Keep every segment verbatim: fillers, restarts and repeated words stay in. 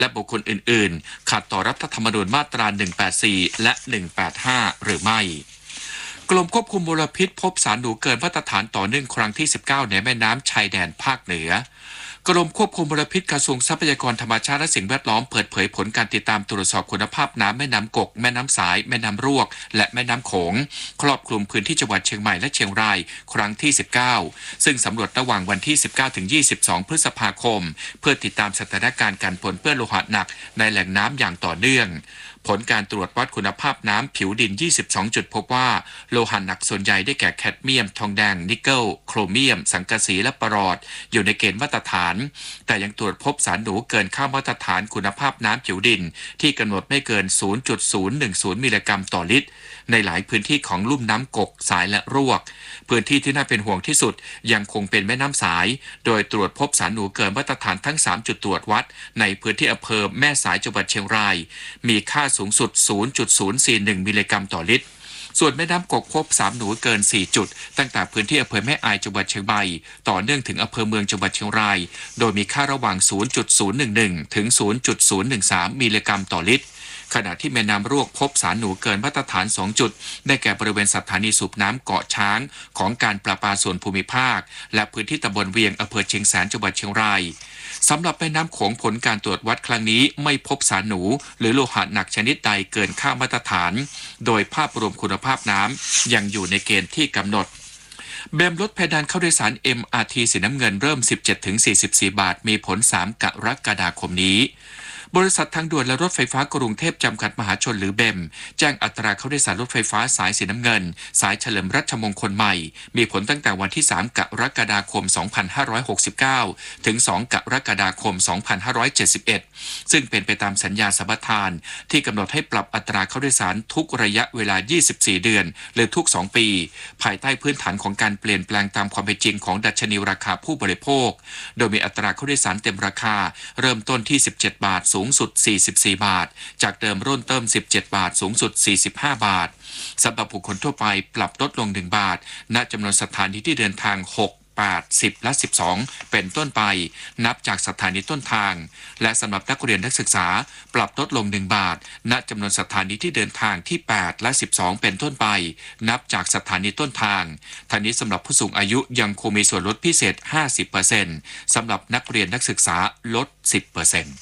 และบุคคลอื่นๆขัดต่อรัฐธรรมนูญมาตราหนึ่งแปดสี่และหนึ่งแปดห้าหรือไม่กรมควบคุมมลพิษพบสารหนูเกินมาตรฐานต่อเนื่องครั้งที่สิบเก้าในแม่น้ำชายแดนภาคเหนือกรมควบคุมมลพิษกระทรวงทรัพยากรธรรมชาติและสิ่งแวดล้อมเปิดเผยผลการติดตามตรวจสอบคุณภาพน้ำแม่น้ำกกแม่น้ำสายแม่น้ำรวกและแม่น้ำโขงครอบคลุมพื้นที่จังหวัดเชียงใหม่และเชียงรายครั้งที่สิบเก้าซึ่งสำรวจระหว่างวันที่สิบเก้าถึงยี่สิบสองพฤษภาคมเพื่อติดตามสถานการณ์การปนเปื้อนโลหะหนักในแหล่งน้ำอย่างต่อเนื่องผลการตรวจวัดคุณภาพน้ำผิวดินยี่สิบสองจุดพบว่าโลหะหนักส่วนใหญ่ได้แก่แคดเมียมทองแดงนิกเกิลโครเมียมสังกะสีและปรอดอยู่ในเกณฑ์มาตรฐานแต่ยังตรวจพบสารหนูเกินค่ามาตรฐานคุณภาพน้ำผิวดินที่กำหนดไม่เกิน ศูนย์จุดศูนย์หนึ่งศูนย์ มิลลิกรัมต่อลิตรในหลายพื้นที่ของลุ่มน้ำกกสายและรวกพื้นที่ที่น่าเป็นห่วงที่สุดยังคงเป็นแม่น้ำสายโดยตรวจพบสารหนูเกินมาตรฐานทั้งสามจุดตรวจวัดในพื้นที่อำเภอแม่สายจังหวัดเชียงรายมีค่าสูงสุด ศูนย์จุดศูนย์สี่หนึ่ง มิลลิกรัมต่อลิตรส่วนแม่น้ำกกพบสารหนูเกินสี่จุดตั้งแต่พื้นที่อำเภอแม่อายจังหวัดเชียงใหม่ต่อเนื่องถึงอำเภอเมืองจังหวัดเชียงรายโดยมีค่าระหว่าง ศูนย์จุดศูนย์หนึ่งหนึ่ง ถึง ศูนย์จุดศูนย์หนึ่งสาม มิลลิกรัมต่อลิตรขณะที่แม่น้ำรวกพบสารหนูเกินมาตรฐานสองจุดได้แก่บริเวณสถานีสูบน้ำเกาะช้างของการประปาส่วนภูมิภาคและพื้นที่ตำบลเวียงอำเภอเชียงแสนจังหวัดเชียงรายสำหรับแม่น้ำโขงผลการตรวจวัดครั้งนี้ไม่พบสารหนูหรือโลหะหนักชนิดใดเกินค่ามาตรฐานโดยภาพรวมคุณภาพน้ำยังอยู่ในเกณฑ์ที่กำหนดแบมลดเพดานเข้าโดยสาร เอ็ม อาร์ ที สีน้ำเงินเริ่ม สิบเจ็ดถึงสี่สิบสี่ บาทมีผลสามกรกฎาคมนี้บริษัททางด่วนและรถไฟฟ้ากรุงเทพจำกัดมหาชนหรือเบมแจ้งอัตราเข้าโดยสารรถไฟฟ้าสายสีน้ำเงินสายเฉลิมรัชมงคลใหม่มีผลตั้งแต่วันที่สามกรกฎาคมสองพันห้าร้อยหกสิบเก้าถึงสองกรกฎาคมสองพันห้าร้อยเจ็ดสิบเอ็ดซึ่งเป็นไปตามสัญญาสัมปทานที่กำหนดให้ปรับอัตราเข้าโดยสารทุกระยะเวลายี่สิบสี่เดือนหรือทุกสองปีภายใต้พื้นฐานของการเปลี่ยนแปลงตามความเป็นจริงของดัชนีราคาผู้บริโภคโดยมีอัตราเข้าโดยสารเต็มราคาเริ่มต้นที่สิบเจ็ดบาทสูงสุดสี่สิบสี่บาทจากเดิมรุ่นเติมสิบเจ็ดบาทสูงสุดสี่สิบห้าบาทสำหรับบุคคลทั่วไปปรับลดลงหนึ่งบาทณจำนวนสถานีที่เดินทางหก แปด สิบและสิบสองเป็นต้นไปนับจากสถานีต้นทางและสำหรับนักเรียนนักศึกษาปรับลดลงหนึ่งบาทณจำนวนสถานีที่เดินทางที่แปดและสิบสองเป็นต้นไปนับจากสถานีต้นทางทั้งนี้สำหรับผู้สูงอายุยังคงมีส่วนลดพิเศษ ห้าสิบเปอร์เซ็นต์ สำหรับนักเรียนนักศึกษาลด สิบเปอร์เซ็นต์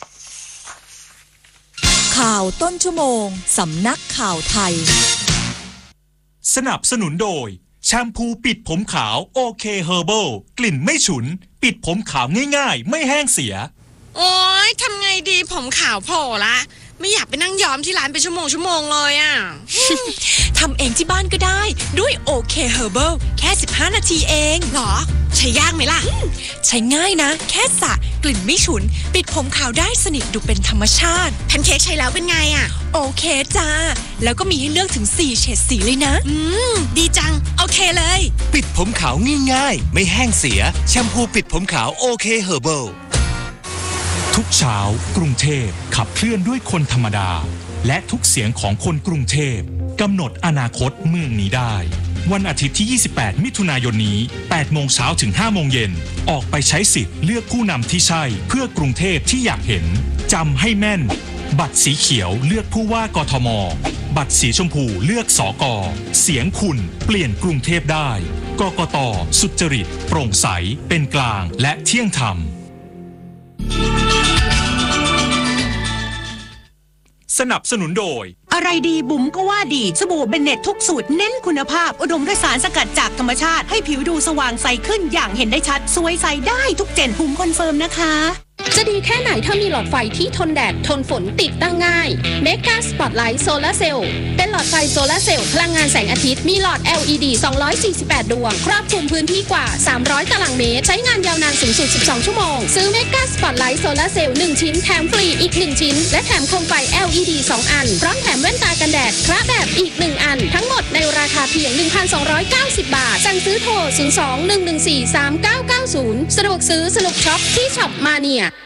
ข่าวต้นชั่วโมงสำนักข่าวไทยสนับสนุนโดยแชมพูปิดผมขาวโอเคเฮอร์เบิลกลิ่นไม่ฉุนปิดผมขาวง่ายๆไม่แห้งเสียโอ๊ยทำไงดีผมขาวโผล่ละไม่อยากไปนั่งย้อมที่ร้านเป็นชั่วโมงชั่วโมงเลยอ่ะทำเองที่บ้านก็ได้ด้วยโอเคเฮอร์เบิลแค่สิบห้านาทีเองหรอใช้ยากไหมล่ะใช้ง่ายนะแค่สระกลิ่นไม่ฉุนปิดผมขาวได้สนิทดูเป็นธรรมชาติแพนเค้กใช้แล้วเป็นไงอ่ะโอเคจ้าแล้วก็มีให้เลือกถึงสี่เฉดสีเลยนะอืมดีจังโอเคเลยปิดผมขาวง่ายๆไม่แห้งเสียแชมพูปิดผมขาวโอเคเฮอร์เบิลทุกเช้ากรุงเทพขับเคลื่อนด้วยคนธรรมดาและทุกเสียงของคนกรุงเทพกำหนดอนาคตเมืองนี้ได้วันอาทิตย์ที่ยี่สิบแปดมิถุนายนนี้แปดโมงเช้าถึงห้าโมงเย็นออกไปใช้สิทธิ์เลือกผู้นำที่ใช่เพื่อกรุงเทพที่อยากเห็นจำให้แม่นบัตรสีเขียวเลือกผู้ว่ากทมบัตรสีชมพูเลือกสกเสียงคุณเปลี่ยนกรุงเทพได้กกต.สุจริตโปร่งใสเป็นกลางและเที่ยงธรรมสนับสนุนโดยอะไรดีบุ๋มก็ว่าดีสบู่เบนเน็ตทุกสูตรเน้นคุณภาพอุดมด้วยสารสกัดจากธรรมชาติให้ผิวดูสว่างใสขึ้นอย่างเห็นได้ชัดสวยใสได้ทุกเจนบุ๋มคอนเฟิร์มนะคะจะดีแค่ไหนถ้ามีหลอดไฟที่ทนแดดทนฝนติดตั้งง่าย Mega Spotlight Solar Cell เป็นหลอดไฟโซลาร์เซลล์พลังงานแสงอาทิตย์มีหลอด แอล อี ดี สองร้อยสี่สิบแปด ดวงครอบคลุมพื้นที่กว่าสามร้อยตารางเมตรใช้งานยาวนานสูงสุดสิบสองชั่วโมงซื้อ Mega Spotlight Solar Cell หนึ่งชิ้นแถมฟรีอีกหนึ่งชิ้นและแถมโคมไฟ แอล อี ดี สองอันพร้อมแถมแว่นตากันแดดคระแบบอีกหนึ่งอันทั้งหมดในราคาเพียง หนึ่งพันสองร้อยเก้าสิบ บาทสั่งซื้อโทรศูนย์ สอง หนึ่ง หนึ่ง สี่ สาม เก้า เก้า ศูนย์สะดวกซื้อสนุกช็อปที่ช็อปมาเนีย